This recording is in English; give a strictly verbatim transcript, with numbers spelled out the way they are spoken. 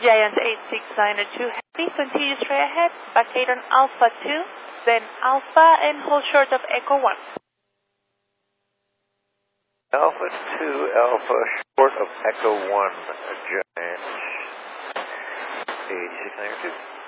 Giant eight six nine two Heavy, continue straight ahead, vacate on Alpha two, then Alpha and hold short of Echo one. Alpha two, Alpha short of Echo one, Giant eight six nine two.